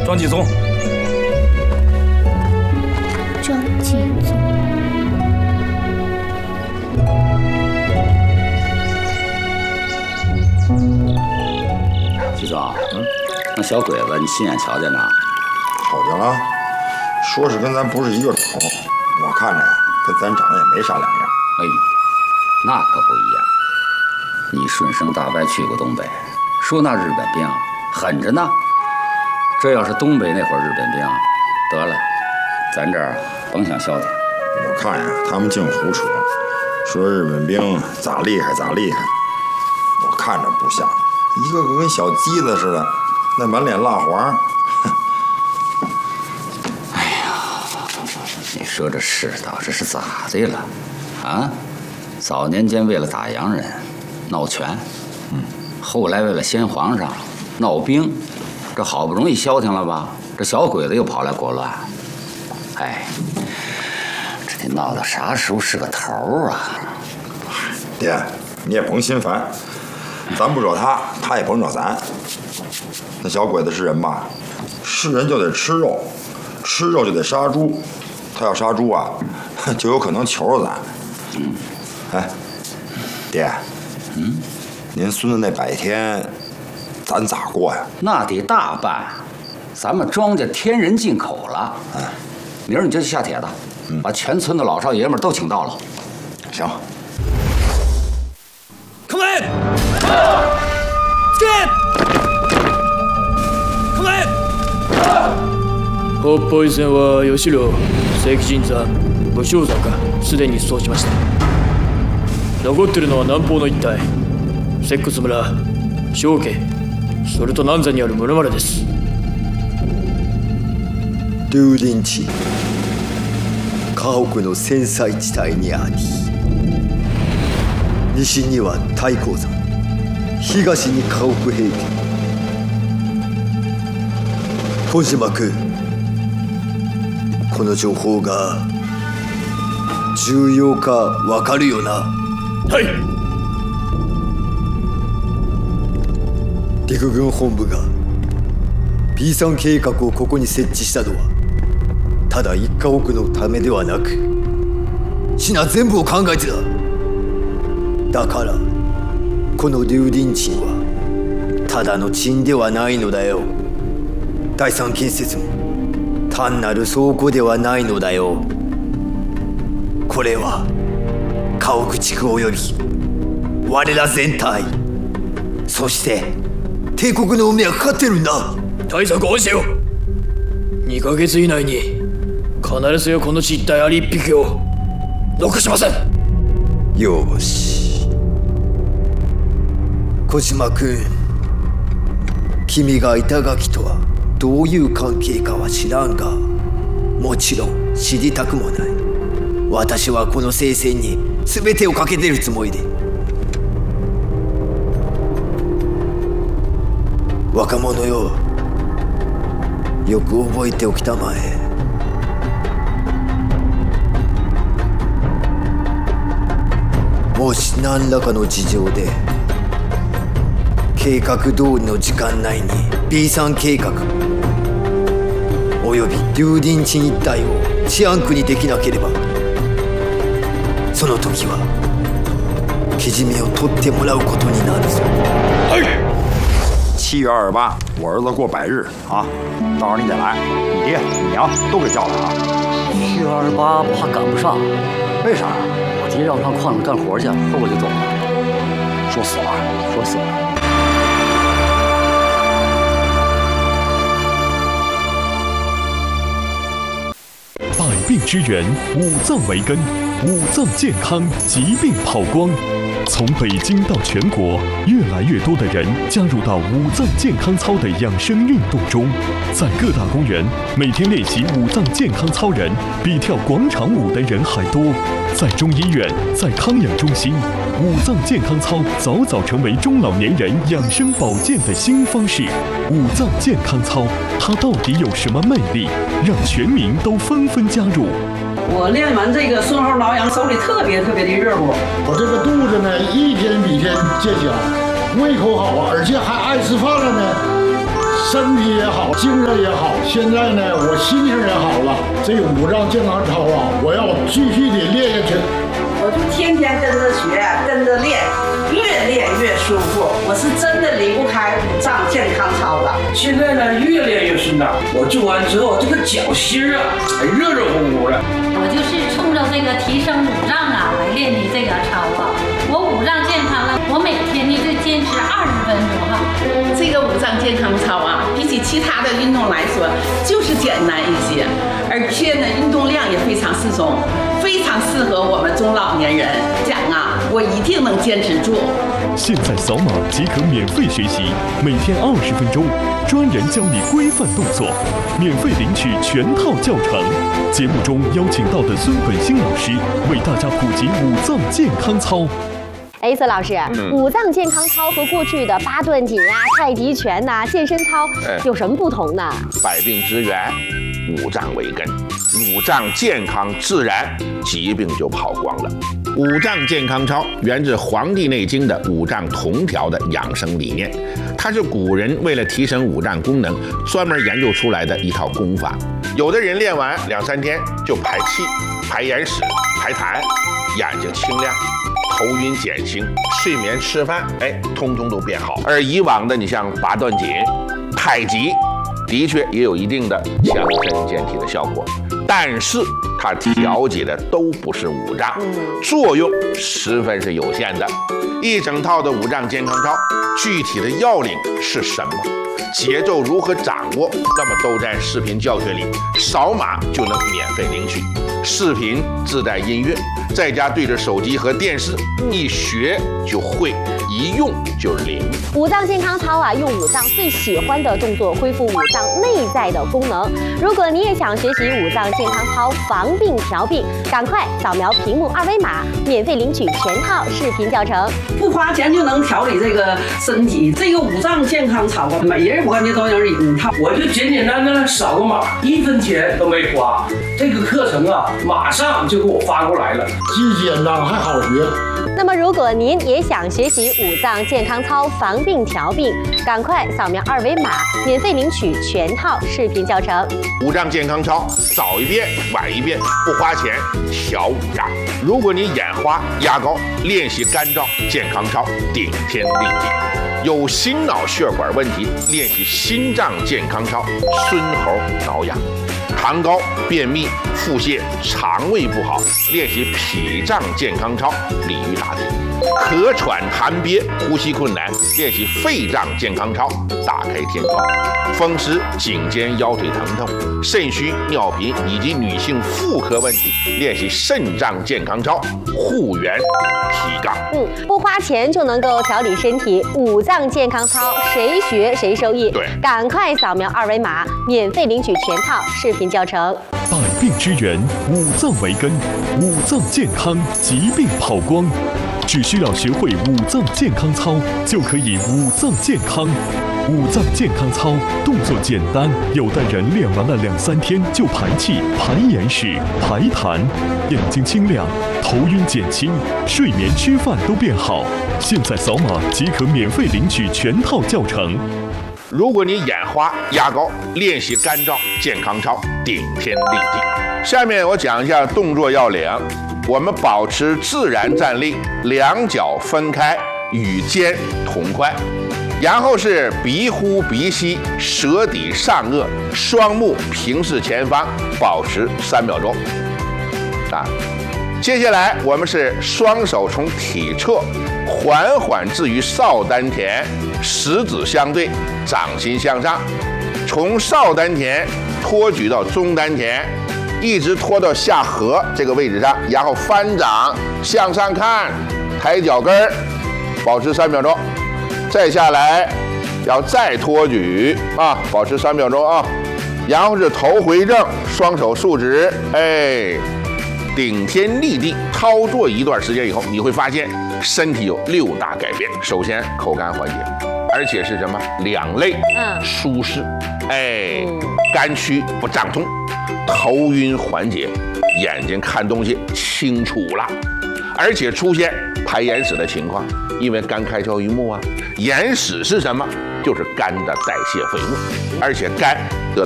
张继宗。 张继宗。 继宗，那小鬼子你亲眼瞧见了？ 瞅见了，说是跟咱不是一个种，我看着呀，跟咱长得也没啥两样。 哎，那可不一样。你顺生大伯去过东北，说那日本兵狠着呢。这要是东北那会儿日本兵，得了，咱这儿甭想消停。 我看呀，他们净胡扯，说日本兵咋厉害咋厉害，我看着不像，一个个跟小鸡子似的，那满脸蜡黄。 哎呀，你说这世道这是咋的了？啊，早年间为了打洋人闹权，后来为了先皇上闹兵，这好不容易消停了吧？这小鬼子又跑来国乱，哎，这得闹到啥时候是个头啊？ 爹，你也甭心烦，咱不惹他，他也甭惹咱。那小鬼子是人吧？是人就得吃肉，吃肉就得杀猪。他要杀猪啊，就有可能求着咱。哎，爹，您孙子那100天，咱咋过呀？ 那得大办，咱们庄稼天人进口了。明儿你就去下帖子，把全村的老少爷们都请到了。 行。 Come in. Get. Come in. 北方線は吉良、関陣山、武将山がすでにそうしました。残ってるのは南方の一帯、摂津村、正家、それと南山にある室丸です。 竜林地、河北の戦災地帯にあり、西には太閤山、東に河北平原。小島君、この情報が重要かわかるよな？ はい。 陸軍本部が B3 計画をここに設置したのはただ一家屋のためではなく品全部を考えてだ。だからこの竜林鎮はただの鎮ではないのだよ。第三建設も単なる倉庫ではないのだよ。これは家屋地区及び我ら全体、そして帝国の運命がかかってるんだ。 対策をせよ。2ヶ月以内に必ずやこの地一帯あり一匹を残しません。 よーし、小島君、君が板垣とはどういう関係かは知らんが、もちろん知りたくもない。私はこの聖戦に全てをかけてるつもりで。若者よ、よく覚えておきたまえ。もし何らかの事情で計画通りの時間内に B3 計画および竜林鎮一帯を治安区にできなければ、その時はけじめを取ってもらうことになるぞ。 7月28，我儿子过100日啊，到时候你得来，你爹、你娘都给叫来啊。 7月28怕赶不上， 为啥？ 我爹要上矿上干活去，后边就走了。 说死了， 说死了。 百病之源，五脏为根，五脏健康，疾病跑光。从北京到全国，越来越多的人加入到五脏健康操的养生运动中，在各大公园，每天练习五脏健康操人比跳广场舞的人还多。在中医院，在康养中心，五脏健康操早早成为中老年人养生保健的新方式。五脏健康操，它到底有什么魅力，让全民都纷纷加入？ 我练完这个顺后挠痒，手里特别的热乎。 我这个肚子呢，一天比一天见小，胃口好啊，而且还爱吃饭了呢。 身体也好，精神也好。现在呢，我心情也好了。这个五脏健康操啊，我要继续的练下去。 我就天天跟着学，跟着练，越练越舒服。我是真的离不开五脏健康操的。 现在呢，越练越顺当。我做完之后，这个脚心啊，还热热乎乎的。 我就是冲着这个提升五脏啊来练的这个操啊。我五脏健康了，我每天呢就坚持20分钟哈。 这个五脏健康操啊，比起其他的运动来说，就是简单一些，而且呢，运动量也非常适中。非常适合我们中老年人，讲啊，我一定能坚持住。 现在扫码即可免费学习，每天20分钟，专人教你规范动作，免费领取全套教程。节目中邀请到的孙本兴老师为大家普及五脏健康操。 孙老师，五脏健康操和过去的八段锦啊、太极拳呐、健身操有什么不同呢？ 百病之源，五脏为根，五脏健康自然疾病就跑光了。五脏健康操源自《黄帝内经》的五脏同调的养生理念，它是古人为了提升五脏功能专门研究出来的一套功法。有的人练完2、3天就排气、排眼屎、排痰，眼睛清亮，头晕减轻，睡眠吃饭，通通都变好。而以往的你像八段锦、太极，的确也有一定的强身健体的效果，但是它调节的都不是五脏，作用十分是有限的。一整套的五脏健康操，具体的要领是什么？节奏如何掌握？那么都在视频教学里，扫码就能免费领取。视频自带音乐，在家对着手机和电视，一学就会，一用就灵。 五脏健康操啊，用五脏最喜欢的动作恢复五脏内在的功能。如果你也想学习五脏健康操防病调病，赶快扫描屏幕2维码，免费领取全套视频教程， 不花钱就能调理这个身体。这个五脏健康操，每人我感觉都能领一套。 我就简简单单扫个码，1分钱都没花。这个课程啊，马上就给我发过来了， 既简单还好学。 那么，如果您也想学习五脏健康操防病调病，赶快扫描2维码，免费领取全套视频教程。 五脏健康操，早一遍晚一遍，不花钱调五脏。如果你眼花压高，练习肝脏健康操，顶天立地。有心脑血管问题，练习心脏健康操，孙猴挠痒。痰高、便秘、腹泻、肠胃不好，练习脾脏健康操，鲤鱼打挺；咳喘痰憋、呼吸困难，练习肺脏健康操，打开天窗；风湿、颈肩腰腿疼痛、肾虚、尿频以及女性妇科问题，练习肾脏健康操，护元提杠。 不花钱就能够调理身体，五脏健康操谁学谁受益。 对， 赶快扫描2维码，免费领取全套视频教程。 百病之源，五脏为根，五脏健康，疾病跑光。只需要学会五脏健康操，就可以五脏健康。五脏健康操动作简单，有的人练完了2、3天就排气、排眼屎、排痰，眼睛清亮，头晕减轻，睡眠吃饭都变好。现在扫码即可免费领取全套教程。 如果你眼花压高，练习肝脏健康操，顶天立地。下面我讲一下动作要领。我们保持自然站立，两脚分开，与肩同宽。然后是鼻呼鼻吸，舌抵上颚，双目平视前方，保持3秒钟。接下来我们是双手从体侧缓缓置于少丹田，食指相对，掌心向上，从少丹田托举到中丹田，一直拖到下颌这个位置上，然后翻掌向上看，抬脚跟儿，保持3秒钟。再下来要再托举保持3秒钟啊。然后是头回正，双手竖直，顶天立地。操作一段时间以后，你会发现身体有6大改变。首先口干缓解，而且是什么？两肋舒适，肝区不胀痛，头晕缓解，眼睛看东西清楚了，而且出现排眼屎的情况，因为肝开窍于目啊。眼屎是什么？ 就是肝的代谢废物，而且肝得